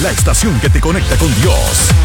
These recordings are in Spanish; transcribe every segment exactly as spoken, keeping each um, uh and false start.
la estación que te conecta con Dios.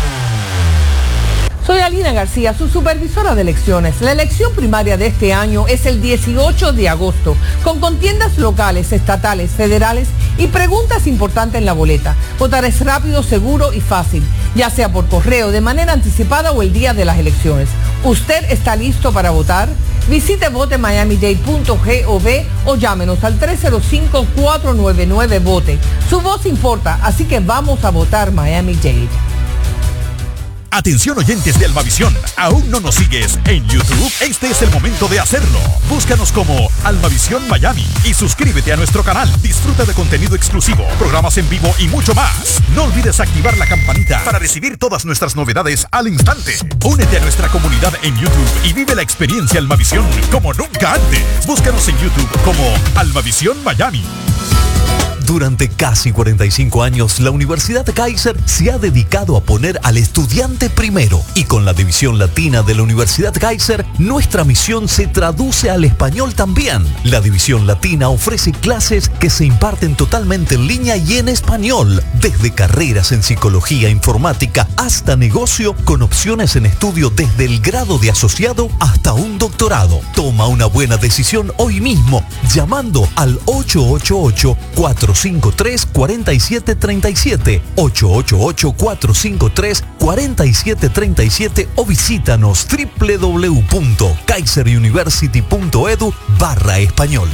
Soy Alina García, su supervisora de elecciones. La elección primaria de este año es el dieciocho de agosto, con contiendas locales, estatales, federales y preguntas importantes en la boleta. Votar es rápido, seguro y fácil, ya sea por correo, de manera anticipada o el día de las elecciones. ¿Usted está listo para votar? Visite vote miami dade punto gov o llámenos al tres cero cinco, cuatro nueve nueve, vote. Su voz importa, así que vamos a votar Miami-Dade. Atención oyentes de Almavisión, ¿aún no nos sigues en YouTube? Este es el momento de hacerlo. Búscanos como Almavisión Miami y suscríbete a nuestro canal. Disfruta de contenido exclusivo, programas en vivo y mucho más. No olvides activar la campanita para recibir todas nuestras novedades al instante. Únete a nuestra comunidad en YouTube y vive la experiencia Almavisión como nunca antes. Búscanos en YouTube como Almavisión Miami. Durante casi cuarenta y cinco años, la Universidad Kaiser se ha dedicado a poner al estudiante primero. Y con la división latina de la Universidad Kaiser, nuestra misión se traduce al español también. La división latina ofrece clases que se imparten totalmente en línea y en español, desde carreras en psicología, informática, hasta negocio, con opciones en estudio desde el grado de asociado hasta un doctorado. Toma una buena decisión hoy mismo, llamando al ocho ocho ocho, cuatro cinco tres, cuatro siete tres siete, ocho ocho ocho, cuatro cinco tres, cuatro siete tres siete o visítanos doble u doble u doble u punto kaiser university punto edu barra español.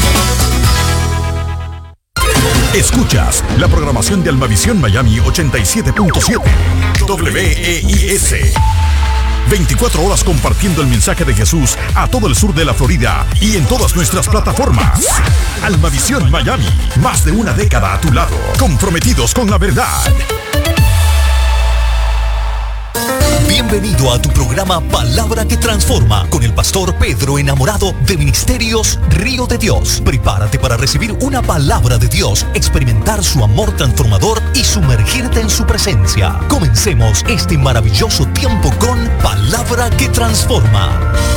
Escuchas la programación de Almavisión Miami ochenta y siete punto siete W E I S. veinticuatro horas compartiendo el mensaje de Jesús a todo el sur de la Florida y en todas nuestras plataformas. Almavisión Miami, más de una década a tu lado, comprometidos con la verdad. Bienvenido a tu programa Palabra que Transforma con el pastor Pedro Enamorado de Ministerios Río de Dios. Prepárate para recibir una palabra de Dios, experimentar su amor transformador y sumergirte en su presencia. Comencemos este maravilloso tiempo con Palabra que Transforma.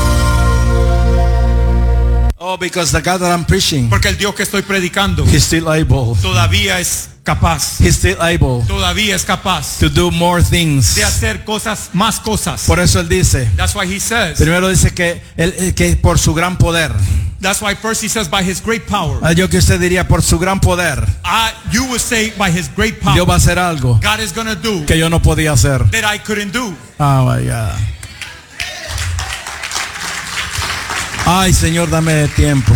Oh, because the God that I'm preaching, porque el Dios que estoy predicando, He's still able. todavía es capaz. He's still able. Todavía es capaz to do more things. de hacer cosas, más cosas. Por eso él dice. That's why he says. Primero dice que él, que por su gran poder. That's why first he says by his great power. Ah, yo que usted diría por su gran poder. I, you would say by his great power. Dios va a hacer algo. God is gonna do que yo no podía hacer. That I couldn't do. Oh my God. Ay, Señor, dame tiempo.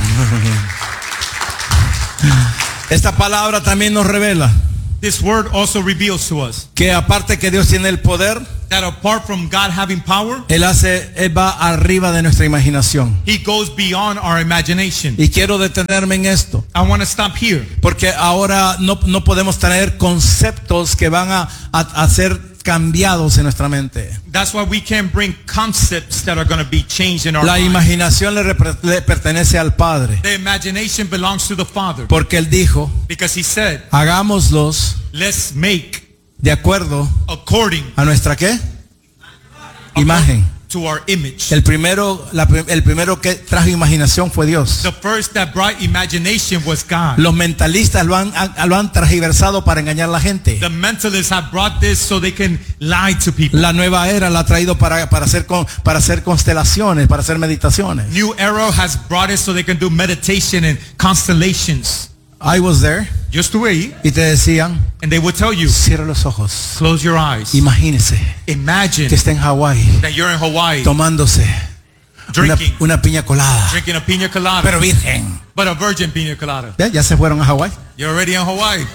Esta palabra también nos revela. This word also reveals to us. Que aparte que Dios tiene el poder, that apart from God having power, Él hace, Él va arriba de nuestra imaginación. He goes beyond our imagination. Y quiero detenerme en esto. I want to stop here. Porque ahora no, no podemos tener conceptos que van a, a, a ser cambiados en nuestra mente. That's why we can't bring concepts that are going to be changed in our La minds. imaginación le, le pertenece al Padre. The imagination belongs to the Father. Porque él dijo, because he said, hagámoslos, let's make de acuerdo according a nuestra ¿qué? Imagen. To our image. El primero, la, el primero que trajo imaginación fue Dios. The first that brought imagination was God. Los mentalistas lo han, lo han transversado para engañar a la gente. The mentalists have brought this so they can lie to people. La nueva era la ha traído para, para, hacer, con, para hacer constelaciones, para hacer meditaciones. New era has brought it so they can do meditation and constellations. I was there. Yo estuve ahí. Y te decían, and they would tell you, cierra los ojos. Close your eyes. Imagínese. Imagine que está en Hawái. That you're in Hawaii. Tomándose drinking. Una, una piña colada. Drinking a piña colada. Pero virgen. But a virgin piña colada. Ya, ya se fueron a Hawái. You're already in Hawaii.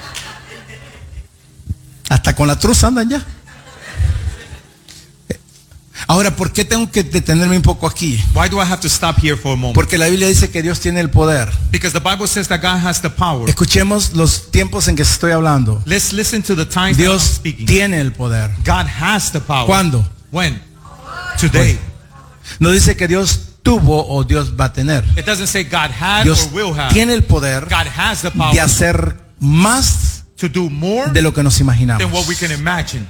Hasta con la truza andan ya. Ahora, ¿por qué tengo que detenerme un poco aquí? Why do I have to stop here for a moment? Porque la Biblia dice que Dios tiene el poder. Because the Bible says that God has the power. Escuchemos los tiempos en que estoy hablando. Let's listen to the times Dios that I'm speaking. tiene el poder. God has the power. ¿Cuándo? When? Today. No dice que Dios tuvo o Dios va a tener. It doesn't say God had Dios or will have. tiene el poder God has the power de hacer más to do more de lo que nos imaginamos. than what we can imagine.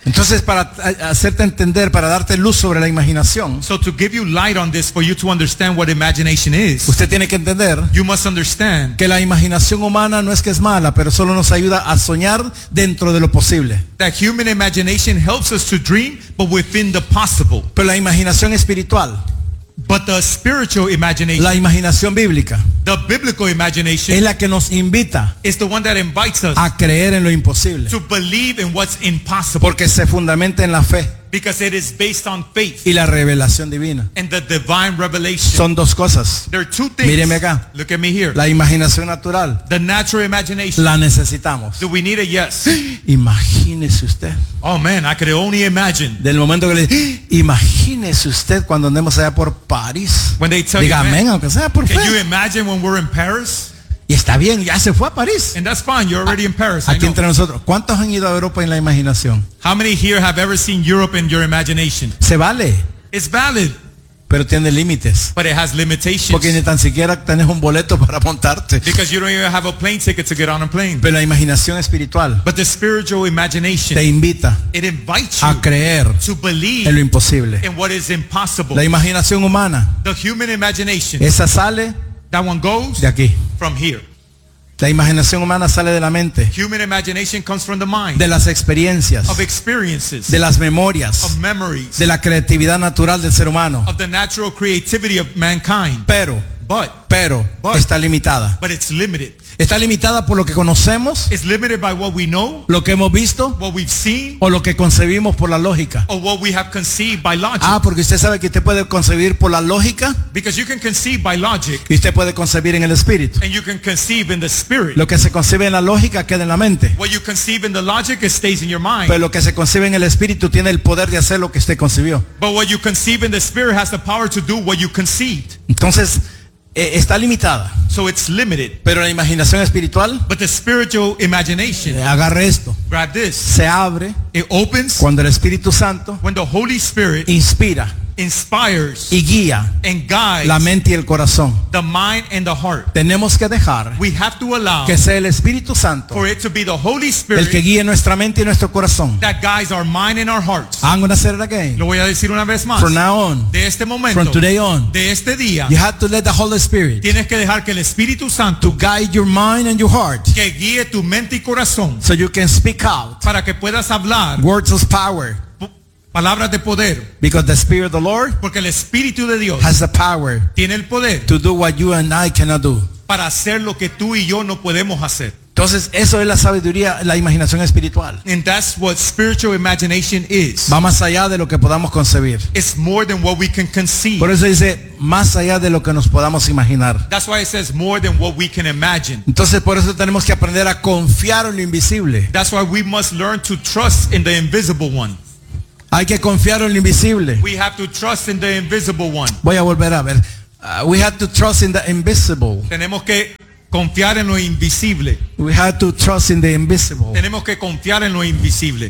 Entonces, para a- hacerte entender, para darte luz sobre la imaginación, So to give you light on this, for you to understand what imagination is, usted tiene que entender you must understand que la imaginación humana no es que es mala, pero solo nos ayuda a soñar dentro de lo posible. that human imagination helps us to dream, but within the possible. Pero la imaginación espiritual, But the spiritual imagination, la imaginación bíblica, the biblical es imagination, la que nos invita is the one that invites us a creer en lo imposible, to believe in what's impossible, porque se fundamenta en la fe because it is based on faith y la revelación divina. and the divine revelation. Son dos cosas. There are two things. Míreme acá. Look at me here. La imaginación natural The natural imagination. la necesitamos. Do we need it? Yes. Imagínese usted. Oh man, I could only imagine. Del momento que le imagínese usted cuando andemos allá por París. When they tell Diga you, amén, man, aunque sea por can you fe. imagine when we're in Paris? Y está bien, ya se fue a París. And that's fine. You're already in Paris. I Aquí know. entre nosotros, ¿cuántos han ido a Europa en la imaginación? How many here have ever seen Europe in your imagination? Se vale, It's valid, pero tiene límites. but it has limitations. Porque ni tan siquiera tenés un boleto para montarte. Because you don't even have a plane ticket to get on a plane. Pero la imaginación espiritual But the spiritual imagination, te invita it invites a you creer to believe en lo imposible. in what is impossible. La imaginación humana, The human imagination, esa sale that one goes de aquí. from here. La imaginación humana sale de la mente, Human imagination comes from the mind, de las experiencias, of experiences, de las memorias, of memories, de la creatividad natural del ser humano. of the natural creativity of mankind. Pero, But, pero, But- está limitada. but it's limited. Está limitada por lo que conocemos, It's limited by what we know, lo que hemos visto what we've seen, o lo que concebimos por la lógica. or what we have conceived by logic. Ah, porque usted sabe que usted puede concebir por la lógica Because you can conceive by logic, y usted puede concebir en el espíritu. and you can conceive in the spirit. Lo que se concibe en la lógica queda en la mente. What you conceive in the logic, it stays in your mind. Pero lo que se concibe en el espíritu tiene el poder de hacer lo que usted concibió. But what you conceive in the spirit has the power to do what you conceived. Entonces, eh, está limitada. So it's limited. Pero la imaginación espiritual, But the spiritual imagination, eh, agarre esto, grab this, se abre it opens cuando el Espíritu Santo when the Holy Spirit inspira inspires y guía and guides la mente y el corazón. the mind and the heart. Tenemos que dejar We have to allow que sea el Espíritu Santo for it to be the Holy el que Spirit guíe nuestra mente y nuestro corazón. that guides our mind and our hearts. I'm going to say it again. Lo voy a decir una vez más. From now on, De este momento, from today on, de este día, you have to let the Holy Spirit tienes que dejar que el Espíritu to Santo guide your mind and your heart que guíe tu mente y corazón so you can speak out para que puedas hablar words of power, p- palabras de poder, because the Spirit of the Lord porque el Espíritu de Dios has the power tiene el poder to do what you and I cannot do. para hacer lo que tú y yo no podemos hacer. Entonces, eso es la sabiduría, la imaginación espiritual. And that's what spiritual imagination is. Va más allá de lo que podamos concebir. It's more than what we can conceive. Por eso dice, más allá de lo que nos podamos imaginar. That's why it says more than what we can imagine. Entonces, por eso tenemos que aprender a confiar en lo invisible. That's why we must learn to trust in the invisible one. Hay que confiar en lo invisible. We have to trust in the invisible one. Voy a volver a ver. Uh, we have to trust in the invisible. Tenemos que confiar en lo invisible. We have to trust in the invisible. Tenemos que confiar en lo invisible.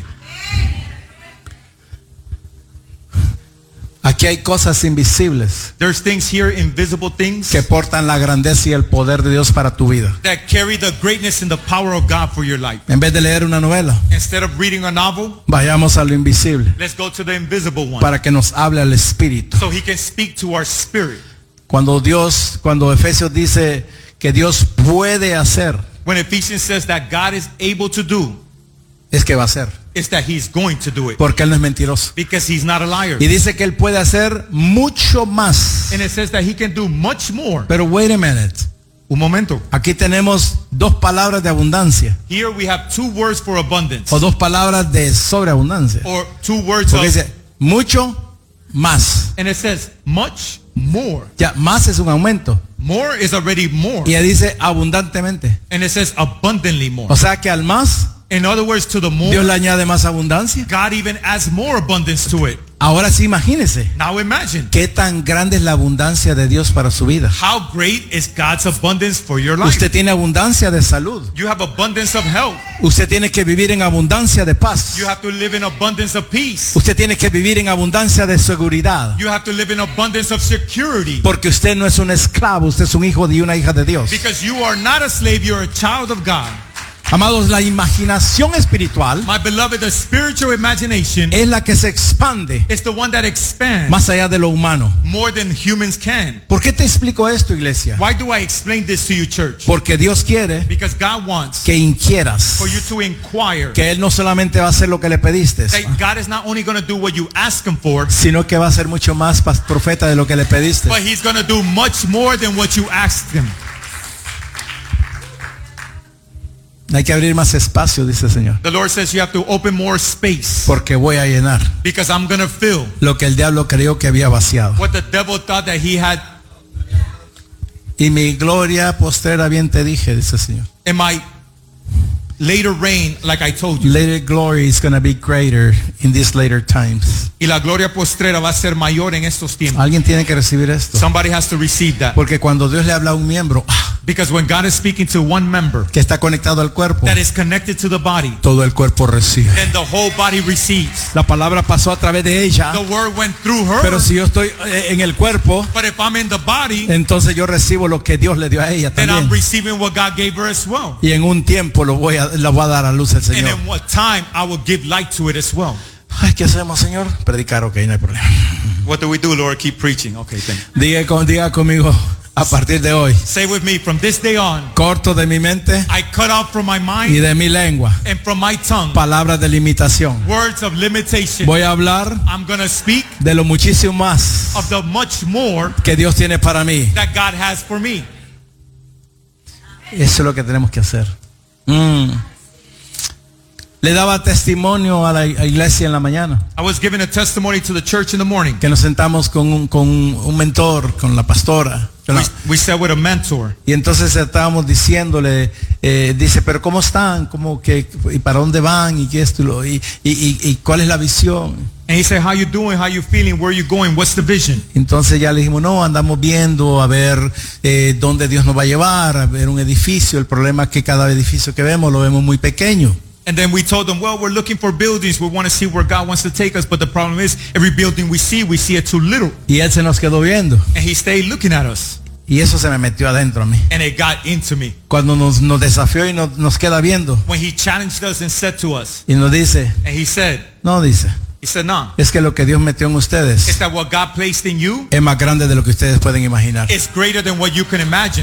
Aquí hay cosas invisibles There's things here, invisible things, que portan la grandeza y el poder de Dios para tu vida. that carry the greatness and the power of God for your life. En vez de leer una novela, Instead of reading a novel, vayamos a lo invisible let's go to the invisible one. para que nos hable al espíritu. So he can speak to our spirit. Cuando Dios, cuando Efesios dice que Dios puede hacer, When Ephesians says that God is able to do, es que va a hacer, it's that he's going to do it. porque Él no es mentiroso. Because he's not a liar. Y dice que Él puede hacer mucho más. And it says that he can do much more. Pero wait a minute, Un momento. aquí tenemos dos palabras de abundancia Here we have two words for abundance. o dos palabras de sobreabundancia. Or two words Porque of, dice mucho más. and it says much more. Ya, más es un aumento. More is already more. Y ella dice abundantemente. And it says abundantly more. O sea que al más, In other words, to the more, Dios le añade más abundancia. God even adds more abundance to it. Ahora sí, imagínese. Now imagine, ¿Qué tan grande es la abundancia de Dios para su vida? how great is God's abundance for your life? Usted tiene abundancia de salud. You have abundance of health. Usted tiene que vivir en abundancia de paz. You have to live in abundance of peace. Usted tiene que vivir en abundancia de seguridad. You have to live in abundance of security. Porque usted no es un esclavo, usted es un hijo de una hija de Dios. Because you are not a slave, you're a child of God. Amados, la imaginación espiritual My beloved, the spiritual imagination es la que se expande is the one that expands más allá de lo humano. more than humans can. ¿Por qué te explico esto, iglesia? Why do I explain this to you, church? Porque Dios quiere Because God wants que inquieras for you to inquire que Él no solamente va a hacer lo que le pediste, that God is not only going to do what you ask Him for, sino que va a ser mucho más pas- profeta de lo que le pediste. but He's going to do much more than what you asked Him. Hay que abrir más espacio, dice el Señor, The Lord says you have to open more space porque voy a llenar because I'm going to fill lo que el diablo creyó que había vaciado. what the devil thought that he had. Y mi gloria postrera bien te dije, dice el Señor. In my later reign, like I told you, Later glory is going to be greater in these later times. y la gloria postrera va a ser mayor en estos tiempos. Alguien tiene que recibir esto. Somebody has to receive that. Porque cuando Dios le habla a un miembro ah, Because when God is speaking to one member que está conectado al cuerpo, that is connected to the body, todo el cuerpo recibe. then the whole body receives. La palabra pasó a través de ella, The word went through her, pero si yo estoy eh, en el cuerpo, but if I'm in the body, entonces yo recibo lo que Dios le dio a ella then I'm también. receiving what God gave her as well. Y en un tiempo lo voy a, lo voy a dar a luz al And Señor. in what time I will give light to it as well. Ay, ¿qué hacemos, Señor? Predicar, ok, no hay problema. What do we do, Lord? Keep preaching. Okay, thank you. Diga, con- diga conmigo, a partir de hoy, Say with me, from this day on, corto de mi mente I cut off from my y mind de mi lengua and from my tongue palabras de limitación. words of limitation. Voy a hablar I'm going to speak de lo muchísimo más of the much more que Dios tiene para mí. that God has for me. Eso es lo que tenemos que hacer. Mm. Le daba testimonio a la a iglesia en la mañana, I was giving a testimony to the church in the morning. que nos sentamos con un, con un mentor, con la pastora. con We, la- we sat with a mentor. y entonces estábamos diciéndole, eh, dice, pero ¿cómo están? ¿Cómo que, ¿y para dónde van? ¿Y qué esto? y lo- Y, y, y, y cuál es la visión? And he said, how you doing? How you feeling? Where you going? What's the vision? Entonces ya le dijimos, no, andamos viendo a ver eh, dónde Dios nos va a llevar, a ver un edificio. El problema es que cada edificio que vemos lo vemos muy pequeño. And then we told them, well, we're looking for buildings. We want to see where God wants to take us. But the problem is, every building we see, we see it too little. Y él se nos quedó viendo. And he stayed looking at us. Y eso se me metió adentro a mí. And it got into me. Cuando nos, nos desafió y nos, nos queda viendo. When he challenged us and said to us, Y nos dice, and he said, no, dice, he said, no, es que lo que Dios metió en it's ustedes that what God placed in you es más grande de lo que ustedes pueden imaginar. is greater than what you can imagine.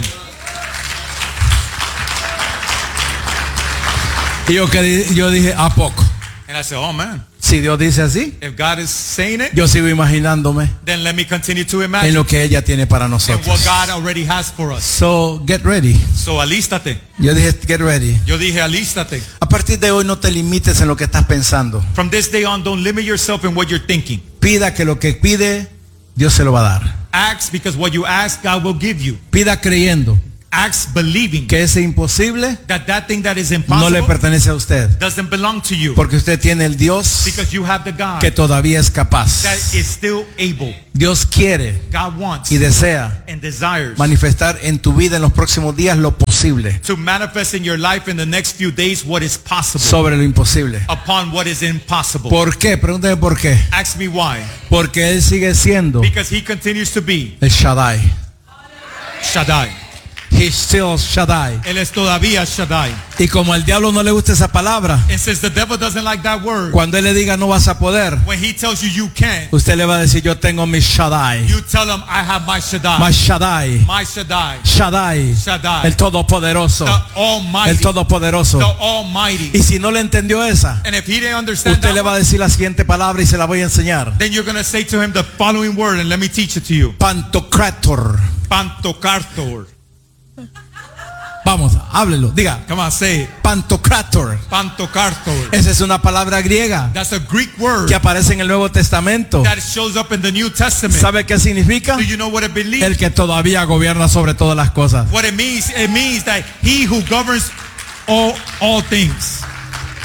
Y yo, que di- yo dije, ¿a poco? And I said, oh man, Si Dios dice así, if God is saying it, yo sigo imaginándome then let me continue to en imagine lo que ella tiene para and what nosotros. God already has for us. So, get ready. So alístate. Yo dije, get ready. Yo dije, alístate. A partir de hoy no te limites en lo que estás pensando. From this day on, don't limit yourself in what you're thinking. Pida que lo que pide, Dios se lo va a dar. Ask because what you ask, God will give you. Pida creyendo Ask believing que ese imposible that that thing that is no le impossible pertenece a usted. doesn't belong to you. Porque usted tiene el Dios Because you have the God que todavía es capaz. that is still able. Dios quiere God wants y desea and desires manifestar en tu vida en los próximos días lo posible to manifest in your life in the next few days what is possible sobre lo imposible. upon what is impossible. ¿Por qué? Pregúntame por qué. Ask me why. Porque Él sigue siendo Because he continues to be el Shaddai. Shaddai. He's still Shaddai. Él es todavía Shaddai. Y como al diablo no le gusta esa palabra, And since the devil doesn't like that word, cuando Él le diga no vas a poder, when he tells you you can't, usted le va a decir yo tengo mi Shaddai. you tell him I have my Shaddai. My Shaddai. My Shaddai. Shaddai. Shaddai. El Todopoderoso. The Almighty. El Todopoderoso. The Almighty. Y si no le entendió esa, And if he didn't understand usted that le va a one, decir la siguiente palabra y se la voy a enseñar. then you're going to say to him the following word, and let me teach it to you. Pantocrator. Pantocrator. Vamos, háblelo, diga. Come on, say it. Pantocrator. Pantocrator. Esa es una palabra griega That's a Greek word que aparece en el Nuevo Testamento. that shows up in the New Testament. ¿Sabe qué significa? Do you know what it El believes? que todavía gobierna sobre todas las cosas. What it means, it means that he who governs all all things.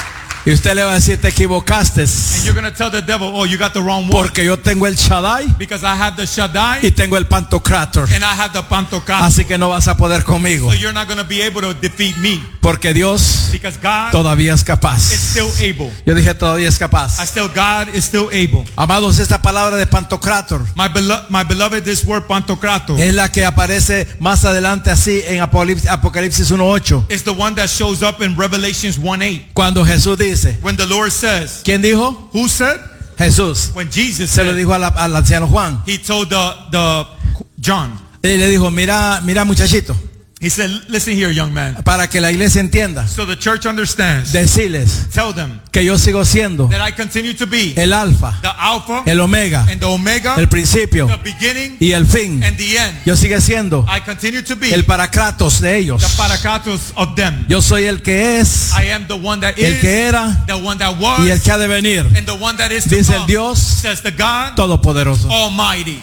Y usted le va a decir, te equivocaste. And you're going to tell the devil, oh, you got the wrong one. Porque yo tengo el Shaddai Because I have the Shaddai y tengo el Pantocrator. and I have the Pantocrator. Así que no vas a poder conmigo. So you're not going to be able to defeat me. Porque Dios Because God todavía es capaz. is still able. Yo dije todavía es I capaz. still, God is still able. Amados, esta palabra de Pantocrator My, belo- my beloved, this word Pantocrator es la que aparece más adelante así en Apocalipsis, Apocalipsis uno ocho. is the one that shows up in Revelations one eight. Cuando Jesús dice, When the Lord says, ¿quién dijo? who said? Jesús. When Jesus Se lo said, dijo a la- al anciano Juan. he told the, the John, Y le dijo, mira, mira muchachito, he said, listen here, young man. para que la iglesia entienda, So the church understands. decirles Tell them que yo sigo siendo that I continue to be el alfa, the Alpha el omega, and the Omega, el principio the beginning y el fin. and the end. Yo sigo siendo I continue to be el paracratos de ellos. the Paracratos of them. Yo soy el que es, I am the one that el is, que era the one that was, y el que ha de venir. and the one that is to Dice el come, Dios says the God Todopoderoso. Almighty.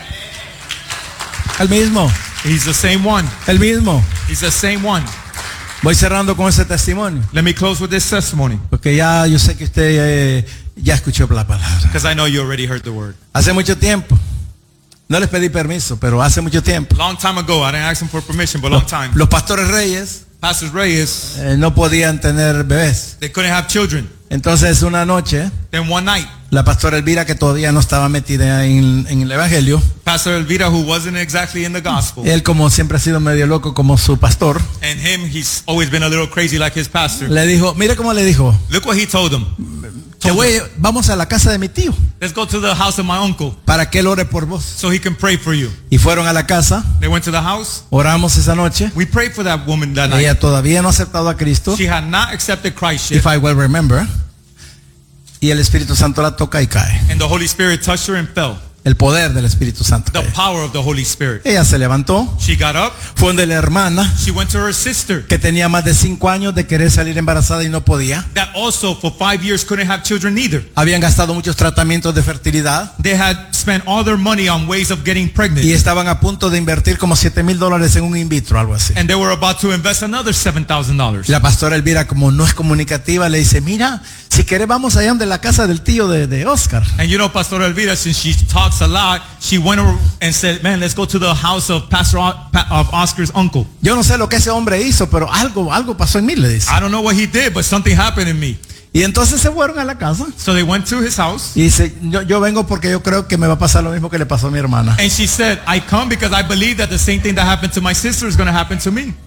El mismo, He's the same one. el mismo. He's the same one. Voy cerrando con ese testimonio. Let me close with this testimony, Porque ya yo sé que usted eh, ya escuchó la palabra. because I know you already heard the word. Hace mucho tiempo, no les pedí permiso, pero hace mucho tiempo, Long time ago, I didn't ask him for permission, but long time. los pastores reyes Pastor Reyes, eh, no podían tener bebés. they couldn't have children. Entonces una noche, Then one night, la pastora Elvira, que todavía no estaba metida en, en el evangelio, Pastor Elvira, who wasn't exactly in the gospel, él como siempre ha sido medio loco como su pastor, and him, he's always been a little crazy like his pastor. le dijo, mire cómo le dijo, Look what he told him. te voy, vamos a la casa de mi tío Let's go to the house of my uncle para que él ore por vos. so he can pray for you. Y fueron a la casa, They went to the house. oramos esa noche. We prayed for that woman that night. Ella todavía no ha aceptado a Cristo, She had not accepted Christ yet, if I well remember. Y el Espíritu Santo la toca y cae. and the Holy Spirit touched her and fell. El poder del Espíritu Santo The cae. power of the Holy Spirit. Ella se levantó, She got up. fue donde la hermana She went to her sister que tenía más de cinco años de querer salir embarazada y no podía. that also for five years couldn't have children either. Habían gastado muchos tratamientos de fertilidad They had spent all their money on ways of getting pregnant, y estaban a punto de invertir como siete mil dólares en un in vitro, algo así. and they were about to invest another seven thousand dollars. La pastora Elvira, como no es comunicativa, le dice, mira, si querés vamos allá donde la casa del tío de, de Oscar. And you know, Pastor Elvira, since she talks a lot, she went over and said, man, let's go to the house of Pastor o- Pa- of Oscar's uncle. Yo no sé lo que ese hombre hizo, pero algo, algo pasó en mí, le dice. I don't know what he did, but something happened in me. Y entonces se fueron a la casa So they went to his house, y dice, yo, yo vengo porque yo creo que me va a pasar lo mismo que le pasó a mi hermana. and she said, I come because I believe that the same thing that happened to my sister is going to happen to me.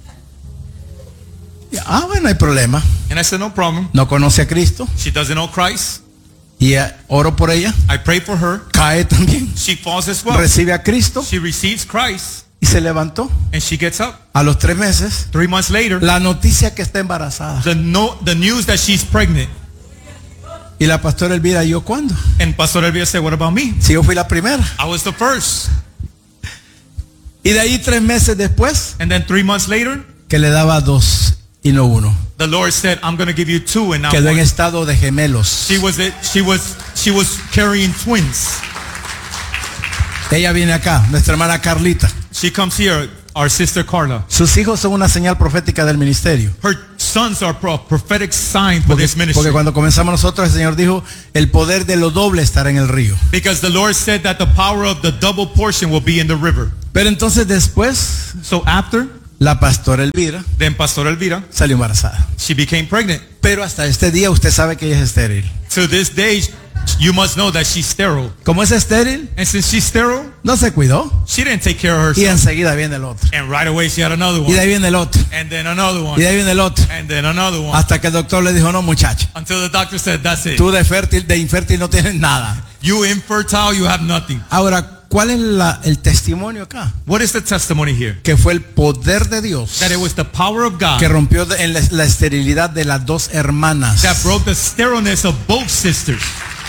Y, ah, bueno, no hay problema. And I said, no problem. No conoce a Cristo She doesn't know Christ. y eh, oro por ella. I pray for her. Cae también. She falls as well. Recibe a Cristo She receives Christ, y se levantó. and she gets up. A los tres meses, Three months later, la noticia que está embarazada. the, no, the news that she's pregnant. Y la pastora Elvira, ¿yo cuándo? And Pastor Elvira said, what about me? Si yo fui la primera. I was the first. Y de ahí tres meses después, And then three months later, que le daba dos y no uno. the Lord said, I'm going to give you two and not Quedó en one. estado de gemelos. She was, she was, she was carrying twins. Ella viene acá, nuestra hermana Carlita. She comes here, our sister Carla. Sus hijos son una señal profética del ministerio. Her sons are pro- prophetic sign for Porque, this ministry. porque cuando comenzamos nosotros, el Señor dijo, el poder de lo doble estará en el río. Because the Lord said that the power of the double portion will be in the river. Pero entonces después, So after, la pastora Elvira then Pastor Elvira, salió embarazada. she became pregnant. Pero hasta este día usted sabe que ella es estéril. To this day, you must know that she's sterile. Como es estéril, And since she's sterile, no se cuidó. she didn't take care of Y herself. enseguida viene el otro. And right away she had another Y de one. ahí viene el otro. And then another Y one. de ahí viene el otro. And then another one. Hasta que el doctor le dijo, no muchacha, Until the doctor said, that's it. tú de fértil, de infértil no tienes nada. You infertile, you have nothing. Ahora, ¿cuál es la- el testimonio acá? What is the testimony here? Que fue el poder de Dios That it was the power of God que rompió de- en la, la esterilidad de las dos hermanas. that broke the sterileness of both sisters.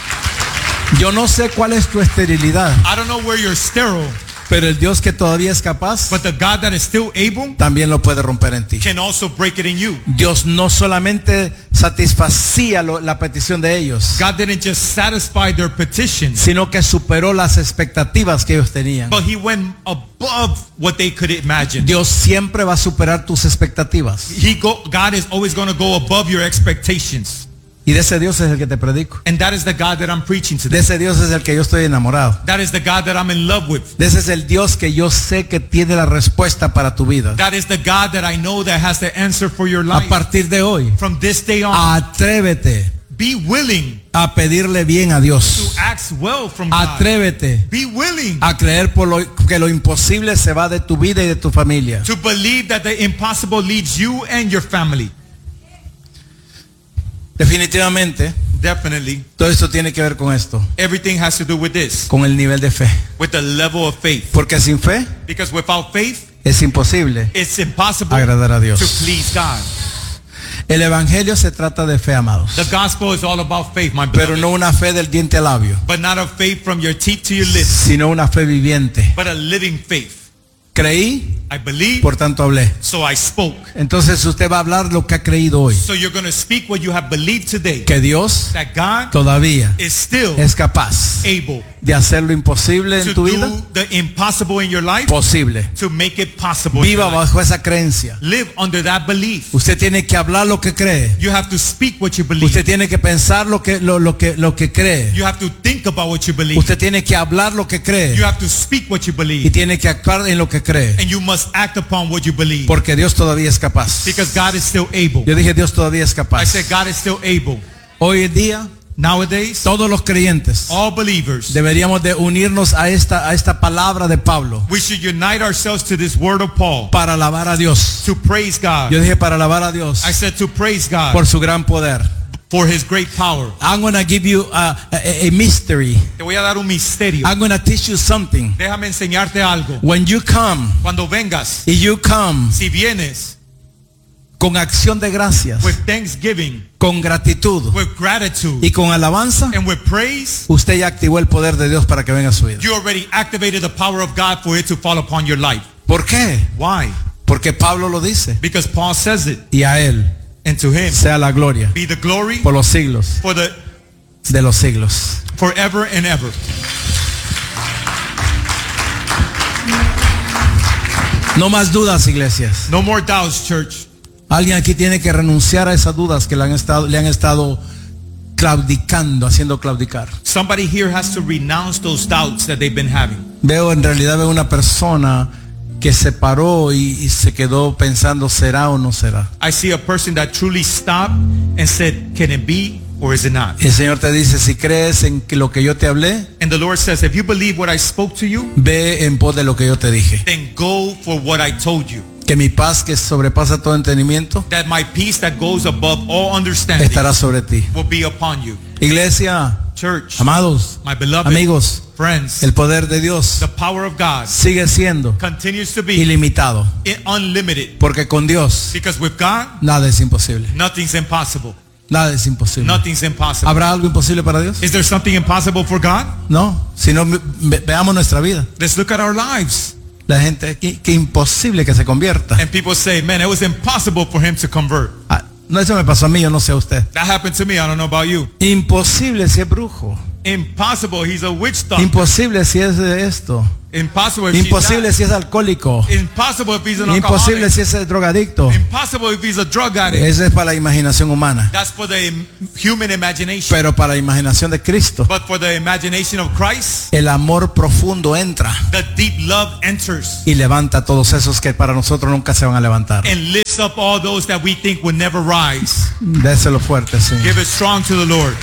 Yo no sé cuál es tu esterilidad, I don't know where you're sterile, pero el Dios que todavía es capaz but the God that is still able también lo puede romper en ti. can also break it in you. Dios no solamente satisfacía lo- la petición de ellos, God didn't just satisfy their petitions, sino que superó las expectativas que ellos tenían. but he went above what they could imagine. Dios siempre va a superar tus expectativas. He go, God is always going to go above your expectations. Y de ese Dios es el que te predico. And that is the God that I'm preaching to De them. ese Dios es el que yo estoy enamorado. That is the God that I'm in love with. De ese es el Dios que yo sé que tiene la respuesta para tu vida. That is the God that I know that has the answer for your A life. partir de hoy, From this day on, atrévete be willing a pedirle bien a to Dios. ask well from God. Atrévete Be willing a creer por lo, que lo imposible se va de tu vida y de tu familia. to believe that the impossible leads you and your family. Definitivamente, Definitely. todo esto tiene que ver con esto, Everything has to do with this, con el nivel de fe. with the level of faith. Porque sin fe Because without faith, es imposible it's impossible agradar a to Dios. please God. El evangelio se trata de fe, amados, The gospel is all about faith, my pero beloved. no una fe del diente al labio, But not a faith from your teeth to your lips, sino una fe viviente. but a living faith. Creí, I believe, por tanto hablé. so I spoke. Entonces usted va a hablar lo que ha creído hoy, So you're going to speak what you have believed today. que Dios That God todavía is still es capaz able de hacer lo imposible to en tu vida do the impossible in your life, posible. to make it possible. in Viva your life. bajo esa creencia. Live under that belief. Usted tiene que hablar lo que cree. You have to speak what you believe. Usted tiene que pensar lo que lo, lo que lo que cree. You have to think about what you believe. Usted tiene que hablar lo que cree You have to speak what you y believe. tiene que actuar en lo que cree, And you must act upon what you believe. porque Dios todavía es capaz. Because God is still able. Yo dije Dios todavía es I capaz. said God is still able. Hoy en día Nowadays, todos los creyentes all believers, deberíamos de unirnos a esta a esta palabra de Pablo we should unite ourselves to this word of Paul para alabar a Dios. to praise God. Yo dije para alabar a Dios I said to praise God por su gran poder. for his great power. I'm going to give you a, a, a mystery. Te voy a dar un misterio. I'm going to teach you something. Déjame enseñarte algo. When you come, Cuando vengas, y you come si vienes con acción de gracias, with thanksgiving, con gratitud with gratitude, y con alabanza, and with praise, usted ya activó el poder de Dios para que venga a su vida. you already activated the power of God for it to fall upon your life. ¿Por qué? Why? Porque Pablo lo dice. Because Paul says it. Y a él And to him sea la gloria be the glory por los siglos for the de los siglos. forever and ever. No más dudas, iglesias. No more doubts, church. Alguien aquí tiene que renunciar a esas dudas que le han estado, le han estado claudicando, haciendo claudicar. Somebody here has to renounce those doubts that they've been having. Veo, en realidad veo una persona que se paró y, y se quedó pensando, ¿será o no será? I see a person that truly stopped and said, can it be or is it not? El Señor te dice, si crees en que lo que yo te hablé, And the Lord says, if you believe what I spoke to you, ve en pos de lo que yo te dije. then go for what I told you. Que mi paz, que sobrepasa todo entendimiento, That my peace that goes above all understanding estará sobre ti. will be upon you. Iglesia, Church, amados, my beloved amigos, friends, el poder de Dios the power of God sigue siendo continues to be ilimitado, unlimited. porque con Dios Because with God, nada es imposible. nothing's impossible. Nada es imposible. Nothing's impossible. ¿Habrá algo imposible para Dios? Is there something impossible for God? No, si no ve- veamos nuestra vida. Let's look at our lives. La gente, que, que imposible que se convierta. And people say, man, it was impossible for him to convert. Ah, no, eso me pasó a mí, yo no sé a usted. That happened to me. I don't know about you. Imposible si es brujo. Impossible. He's a witch doctor. Imposible si es de esto. Impossible if Imposible he's si es alcohólico. not. Impossible if he's an Imposible alcoholic. si es drogadicto. Impossible if he's a drug addict. Eso es para la imaginación humana. That's for the im- human imagination. Pero para la imaginación de Cristo, But for the imagination of Christ, el amor profundo entra the deep love enters y levanta a todos esos que para nosotros nunca se van a levantar. and lifts up all those that we think would never rise. Déselo fuerte, Señor. Give it strong to the Lord.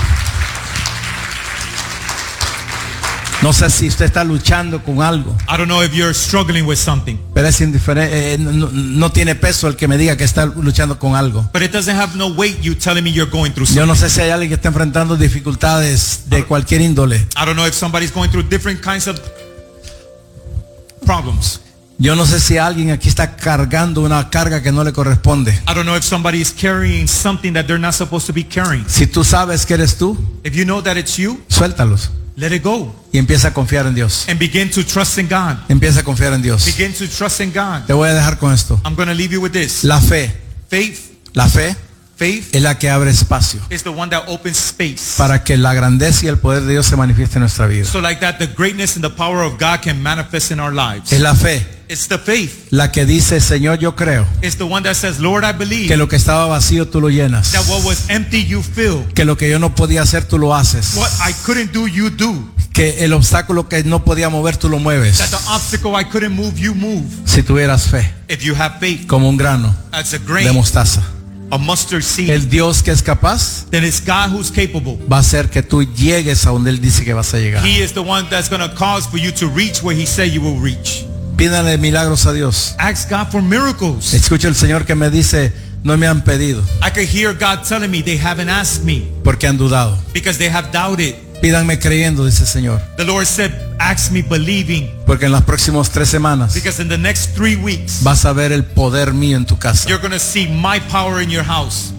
No sé si usted está luchando con algo, I don't know if you're struggling with something, pero es indiferente, eh, no, no tiene peso el que me diga que está luchando con algo. but it doesn't have no weight you telling me you're going through Yo something. no sé si hay alguien que está enfrentando dificultades de cualquier índole. I don't know if somebody's going through different kinds of problems. Yo no sé si alguien aquí está cargando una carga que no le corresponde. I don't know if somebody is carrying something that they're not supposed to be carrying. Si tú sabes que eres tú, If you know that it's you, suéltalos let it go y empieza a confiar en Dios. and begin to trust in God. Empieza a confiar en Dios. Begin to trust in God. Te voy a dejar con esto. I'm going to leave you with this. La fe, Faith, la fe Faith es la que abre espacio is the one that opens space. para que la grandeza y el poder de Dios se manifieste en nuestra vida. So like that, the greatness and the power of God can manifest in our lives. Es la fe It's the faith. la que dice, Señor, yo creo It's the one that says, Lord, I believe que lo que estaba vacío tú lo llenas, that what was empty you fill. que lo que yo no podía hacer tú lo haces, What I couldn't do, you do. que el obstáculo que no podía mover tú lo That mueves. the obstacle I couldn't move, you move. Si tuvieras fe If you have faith como un grano as a de grain, mostaza, a mustard seed, el Dios que es capaz then it's God who's capable. va a hacer que tú llegues a donde Él dice que vas a llegar. He is the one that's going to cause for you to reach where he said you will reach. Pídanle milagros a Dios. Ask God for miracles. Escucho el Señor que me dice, no me han pedido I could hear God telling me they haven't asked me porque han dudado. because they have doubted. Pídanme creyendo, dice el Señor, The Lord said, ask me believing, porque en las próximas tres semanas because in the next three weeks, vas a ver el poder mío en tu casa. you're going to see my power in your house.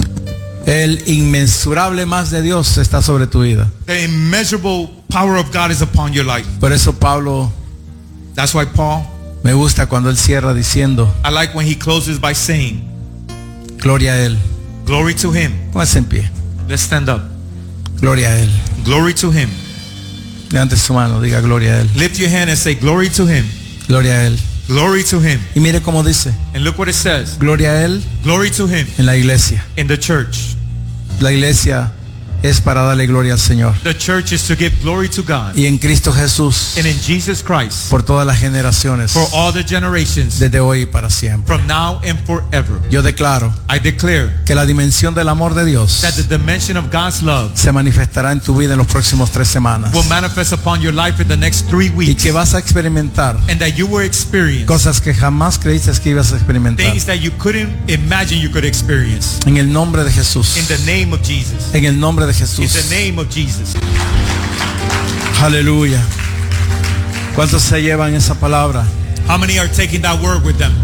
El inmensurable más de Dios está sobre tu vida. The immeasurable power of God is upon your life. Por eso Pablo, That's why Paul, me gusta cuando él cierra diciendo, I like when he closes by saying, gloria a Él. glory to him. Póngase en pie. Let's stand up. Gloria a Él. Glory to him. Levante su mano, diga gloria a Él. Lift your hand and say, glory to him. Gloria a Él. Glory to him. Y mire cómo dice, And look what it says. gloria a Él Glory to him en la iglesia. in the church. La iglesia es para darle gloria al Señor. The church is to give glory to God. Y en Cristo Jesús, And in Jesus Christ, por todas las generaciones, for all the generations, desde hoy y para siempre. from now and forever. Yo declaro I declare que la dimensión del amor de Dios that the dimension of God's love se manifestará en tu vida en los próximos tres semanas. will manifest upon your life in the next three Y weeks. que vas a experimentar And that you will experience cosas que jamás creíste que ibas a experimentar. things that you couldn't imagine you could experience. En el nombre de Jesús. In the name of Jesus. En el nombre de In Jesús. the name of Jesus. Aleluya. ¿Cuántos se llevan esa palabra? How many are taking that word with them?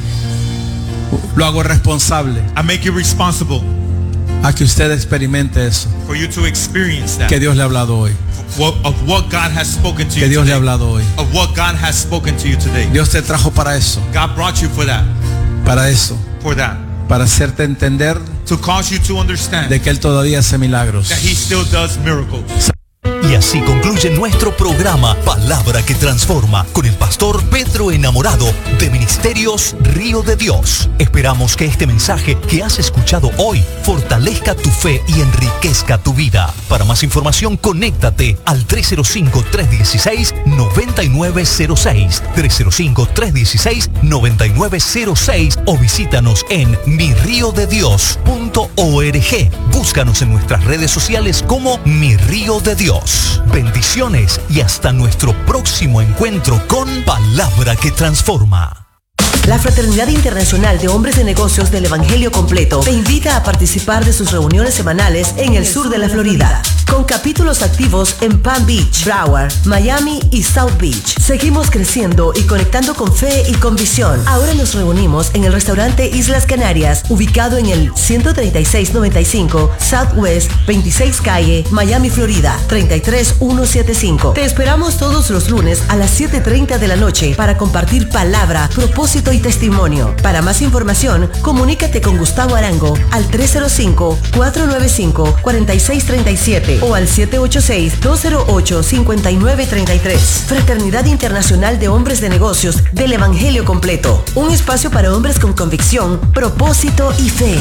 Lo hago responsable I make you responsible a que usted experimente eso for you to experience that. que Dios le ha hablado hoy. What, of what God has spoken to Que you Dios le ha today. hablado hoy. Of what God has spoken to you today. Dios te trajo para eso, God brought you for that. para eso, For that. para hacerte entender To cause you to understand de que Él todavía hace milagros. that he still does miracles. Y así concluye nuestro programa Palabra que Transforma con el pastor Pedro Enamorado de Ministerios Río de Dios. Esperamos que este mensaje que has escuchado hoy fortalezca tu fe y enriquezca tu vida. Para más información, conéctate al tres cero cinco, tres uno seis, nueve nueve cero seis, tres cero cinco, tres uno seis, nueve nueve cero seis o visítanos en mi río de dios punto org. Búscanos en nuestras redes sociales como Mi Río de Dios. Bendiciones y hasta nuestro próximo encuentro con Palabra que Transforma. La Fraternidad Internacional de Hombres de Negocios del Evangelio Completo te invita a participar de sus reuniones semanales en el sur de la Florida, con capítulos activos en Palm Beach, Broward, Miami y South Beach. Seguimos creciendo y conectando con fe y con visión. Ahora nos reunimos en el restaurante Islas Canarias, ubicado en el ciento treinta y seis noventa y cinco Southwest veintiséis Calle, Miami, Florida, treinta y tres mil ciento setenta y cinco. Te esperamos todos los lunes a las siete treinta de la noche para compartir palabra, propósito y testimonio. Para más información, comunícate con Gustavo Arango al tres cero cinco, cuatro nueve cinco, cuatro seis tres siete o al siete ocho seis, dos cero ocho, cinco nueve tres tres. Fraternidad Internacional de Hombres de Negocios del Evangelio Completo. Un espacio para hombres con convicción, propósito y fe.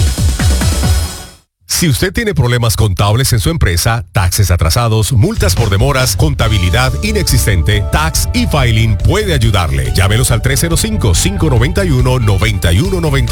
Si usted tiene problemas contables en su empresa, taxes atrasados, multas por demoras, contabilidad inexistente, Tax e-Filing puede ayudarle. Llámelos al tres cero cinco, cinco nueve uno, nueve uno nueve uno.